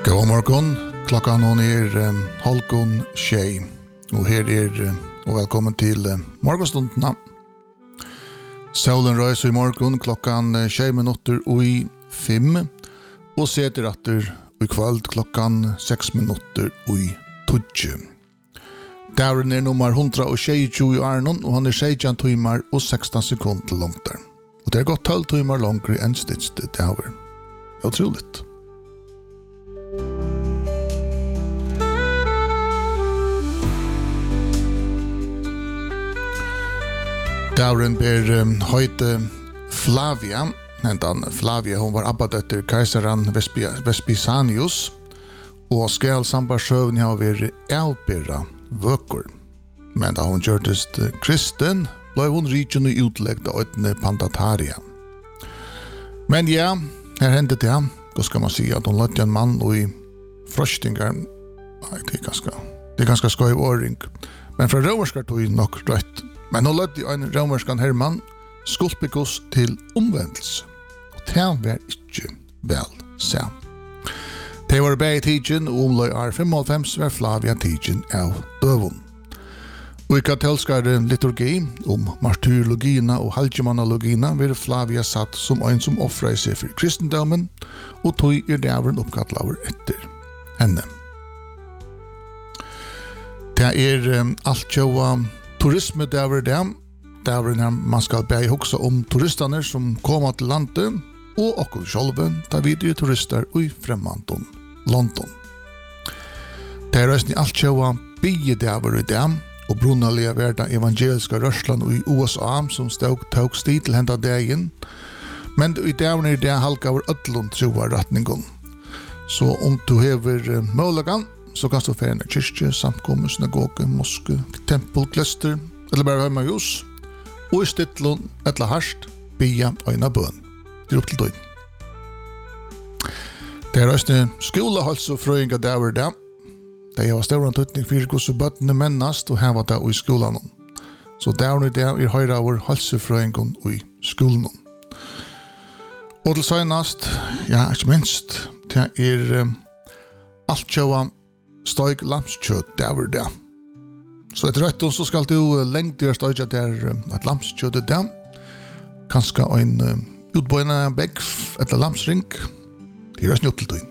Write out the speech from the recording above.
God morgon, klockan hon halvgång tjej och här och välkommen till morgonstunderna. Solen röjs i morgon klockan 6 minuter och i 5 och sätter efter i kväll klockan 6 minuter och i 12. Dären är nummer 122 i Arnon och han är 16 timmar och 16 sekunder långt där. Och det är gått 12 timmar längre än stittet däver. Otroligt. Dären ber höjte Flavia. Flavia, hon var abbadötter kejsaren Vespasianus och skall sambarsövn har varit avbera vökor. Men da hon gjordes kristen, blev hon riken och utläggd av ett Pandataria. Men ja, här hände det. Då ska man säga att hon lade en man och i fröstingar. Nej, det är ganska skoj åring. Men från romerskar tog nog rätt. Men hon lade en romerskan herman Skulpicus till omvändelse. Och det var inte väl sen. Det var bäg tidsen och omlöj år 55 var Flavia tidsen av dövon. Och i katolska liturgi om martyrologierna och halvgemannologierna var Flavia satt som en som offrar sig för kristendomen och tog dävren uppkattlaver efter henne. Det är allt tjoa turisme däver dem. Däver när man ska börja också om turisterna som kommer till landet och själva där vi är turister i främmande London. Det är resten allt tjoa bie däver i dem och brunnaliga värda evangeliska rörslan i USA som tog stig till hända dagen. Men i dävren är det halka över ödlund troa rättningen. Så om du hever möjligen så kan du färna kyrkje, samkommer, synagoge, moske, tempel, klöster eller bara hemma hos. Og i stittlun, etla harst, bia øyna bøn. Det er opp til døgn. Det er også skola og frøynga dæver det. Det er større tøytning for hvordan bøttene mennast og heva det i skolan. Så dæverne det er høyre av halsefrøyngen i skolan. Og til søgnast, ja, ikke minst, det er alt kjøva støyg lamskjøtt dæver det. Så etter røtten så skal du lengt gjøre støyga der et lamskjøtt der. Kanskje en utbøyende begg etter lamsring. Det er også nytt til døgn.